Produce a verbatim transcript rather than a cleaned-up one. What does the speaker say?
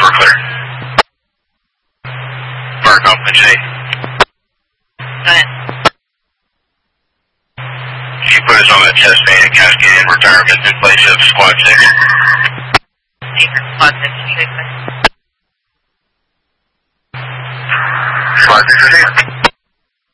we're clear. Mark off the J. Go ahead. She put us on that chest band, Cascade in retirement, new place of squad six. Anchor squad six, six. Squad six,